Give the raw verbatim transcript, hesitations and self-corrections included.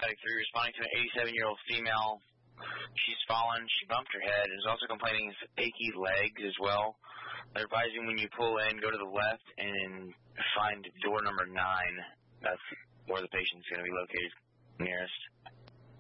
paramedic three responding to an eighty-seven-year-old female. She's fallen. She bumped her head. Is also complaining of achy legs as well. They're advising when you pull in, go to the left and find door number nine. That's where the patient's going to be located nearest.